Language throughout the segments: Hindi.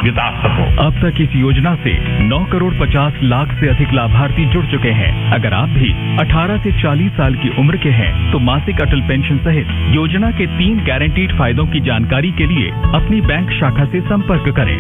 बिता सको। अब तक इस योजना से 9 करोड़ 50 लाख से अधिक लाभार्थी जुड़ चुके हैं। अगर आप भी 18 से 40 साल की उम्र के हैं तो मासिक अटल पेंशन सहित योजना के 3 गारंटीड फायदों की जानकारी के लिए अपनी बैंक शाखा से संपर्क करें।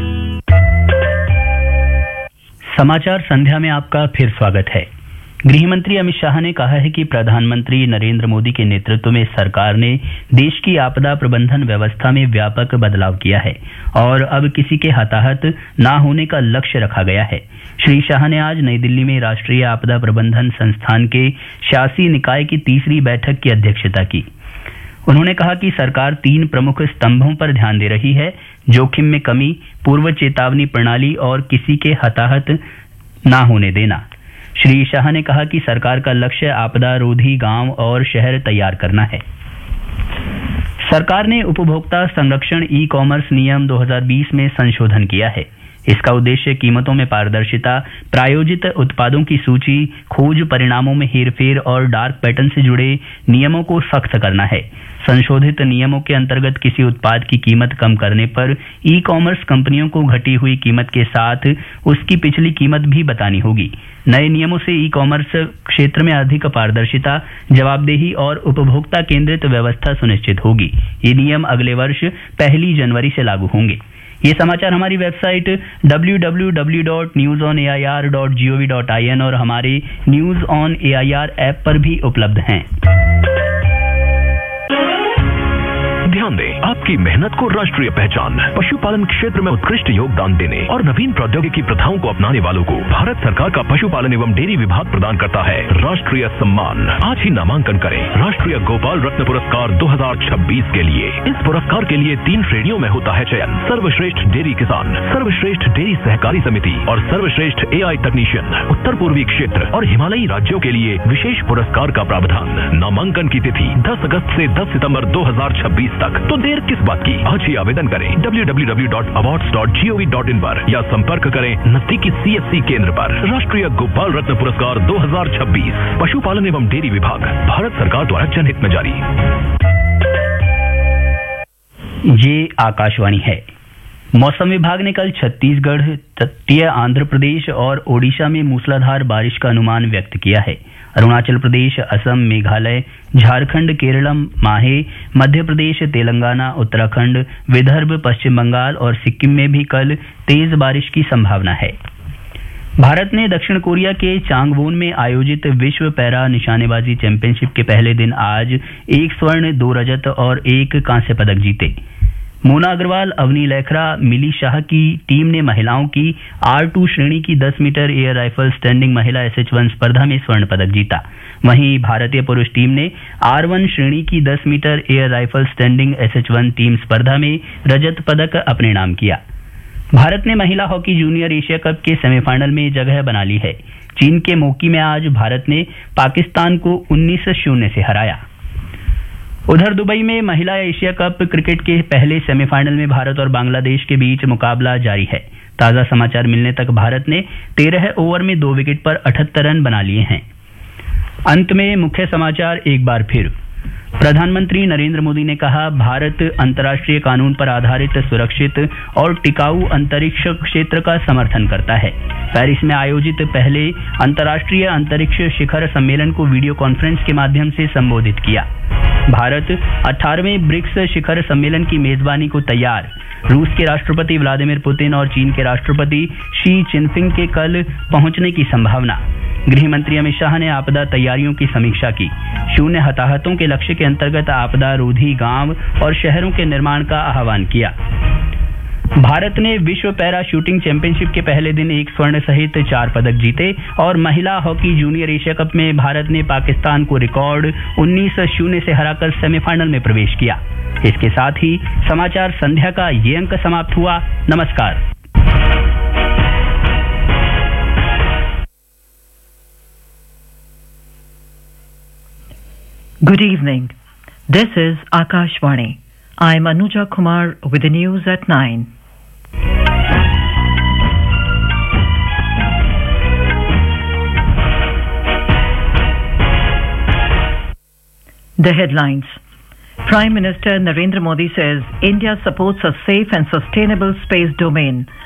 समाचार संध्या में आपका फिर स्वागत है। गृह मंत्री अमित शाह ने कहा है कि प्रधानमंत्री नरेंद्र मोदी के नेतृत्व में सरकार ने देश की आपदा प्रबंधन व्यवस्था में व्यापक बदलाव किया है और अब किसी के हताहत ना होने का लक्ष्य रखा गया है। श्री शाह ने आज नई दिल्ली में राष्ट्रीय आपदा प्रबंधन संस्थान के शासी निकाय की तीसरी बैठक की अध्यक्षता की। उन्होंने कहा कि सरकार 3 प्रमुख स्तंभों पर ध्यान दे रही है: जोखिम में कमी, पूर्व चेतावनी प्रणाली और किसी के हताहत ना होने देना। श्री शाह ने कहा कि सरकार का लक्ष्य आपदा रोधी गांव और शहर तैयार करना है। सरकार ने उपभोक्ता संरक्षण ई-कॉमर्स नियम 2020 में संशोधन किया है। इसका उद्देश्य कीमतों में पारदर्शिता, प्रायोजित उत्पादों की सूची, खोज परिणामों में हेरफेर और डार्क पैटर्न से जुड़े नियमों को सख्त करना है। संशोधित नियमों के अंतर्गत किसी उत्पाद की कीमत कम करने पर ई-कॉमर्स कंपनियों को घटी हुई कीमत के साथ उसकी पिछली कीमत भी बतानी होगी। नए नियमों से ई-कॉमर्स क्षेत्र में अधिक पारदर्शिता, जवाबदेही और उपभोक्ता केंद्रित व्यवस्था सुनिश्चित होगी। ये नियम अगले वर्ष 1 जनवरी से लागू होंगे। ये समाचार हमारी वेबसाइट www.newsonair.gov.in और हमारे न्यूज ऑन एआईआर ऐप पर भी उपलब्ध हैं। ध्यान दें, आपकी मेहनत को राष्ट्रीय पहचान। पशुपालन क्षेत्र में उत्कृष्ट योगदान देने और नवीन प्रौद्योगिकी प्रथाओं को अपनाने वालों को भारत सरकार का पशुपालन एवं डेयरी विभाग प्रदान करता है राष्ट्रीय सम्मान। आज ही नामांकन करें राष्ट्रीय गोपाल रत्न पुरस्कार 2026 के लिए। इस पुरस्कार के लिए 3 श्रेणियों में होता है चयन: सर्वश्रेष्ठ डेयरी किसान, सर्वश्रेष्ठ डेयरी सहकारी समिति और सर्वश्रेष्ठ एआई तकनीशियन। उत्तर पूर्वी क्षेत्र और हिमालयी राज्यों के लिए विशेष पुरस्कार का प्रावधान। नामांकन की तिथि 10 अगस्त से 10 सितंबर 2026 तक। तो देर किस बात की, आज ही आवेदन करें www.awards.gov.in पर या संपर्क करें नजदीकी सीएससी केंद्र पर। राष्ट्रीय गोपाल रत्न पुरस्कार 2026 पशुपालन एवं डेयरी विभाग, भारत सरकार द्वारा जनहित में जारी। ये आकाशवाणी है। मौसम विभाग ने कल छत्तीसगढ़, तटीय आंध्र प्रदेश और ओडिशा में मूसलाधार बारिश का अनुमान व्यक्त किया है। अरुणाचल प्रदेश, असम, मेघालय, झारखंड, केरलम, माहे, मध्य प्रदेश, तेलंगाना, उत्तराखंड, विदर्भ, पश्चिम बंगाल और सिक्किम में भी कल तेज बारिश की संभावना है। भारत ने दक्षिण कोरिया के चांगवोन में आयोजित विश्व पैरा निशानेबाजी चैंपियनशिप के पहले दिन आज 1 स्वर्ण, 2 रजत और 1 कांस्य पदक जीते। मोना अग्रवाल, अवनी लैखरा, मिली शाह की टीम ने महिलाओं की R2 श्रेणी की 10 मीटर एयर राइफल स्टैंडिंग महिला SH1 स्पर्धा में स्वर्ण पदक जीता। वहीं भारतीय पुरुष टीम ने R1 श्रेणी की 10 metre air rifle standing SH1 team स्पर्धा में रजत पदक अपने नाम किया। भारत ने महिला हॉकी जूनियर एशिया कप के सेमीफाइनल में जगह बना ली है। चीन के मोकी में आज भारत ने पाकिस्तान को 19-0 से हराया। उधर दुबई में महिला एशिया कप क्रिकेट के पहले सेमीफाइनल में भारत और बांग्लादेश के बीच मुकाबला जारी है। ताजा समाचार मिलने तक भारत ने 13 ओवर में 2 विकेट पर 78 रन बना लिए हैं। अंत में मुख्य समाचार एक बार फिर। प्रधानमंत्री नरेंद्र मोदी ने कहा, भारत अंतर्राष्ट्रीय कानून पर आधारित सुरक्षित और टिकाऊ अंतरिक्ष क्षेत्र का समर्थन करता है। पेरिस में आयोजित पहले अंतर्राष्ट्रीय अंतरिक्ष शिखर सम्मेलन को वीडियो कॉन्फ्रेंस के माध्यम से संबोधित किया। भारत 18वें ब्रिक्स शिखर सम्मेलन की मेजबानी को तैयार। रूस के राष्ट्रपति व्लादिमीर पुतिन और चीन के राष्ट्रपति शी जिनपिंग के कल पहुंचने की संभावना। गृह मंत्री अमित शाह ने आपदा तैयारियों की समीक्षा की। 0 हताहतों के लक्ष्य के अंतर्गत आपदा रोधी गांव और शहरों के निर्माण का आह्वान किया। भारत ने विश्व पैरा शूटिंग चैंपियनशिप के पहले दिन 1 स्वर्ण सहित 4 पदक जीते और महिला हॉकी जूनियर एशिया कप में भारत ने पाकिस्तान को रिकॉर्ड 19-0 से हराकर सेमीफाइनल में प्रवेश किया। इसके साथ ही समाचार संध्या का ये अंक समाप्त हुआ। नमस्कार। Good evening. This is Akashvani. I am Anuja Kumar with the news at 9. The headlines. Prime Minister Narendra Modi says India supports a safe and sustainable space domain.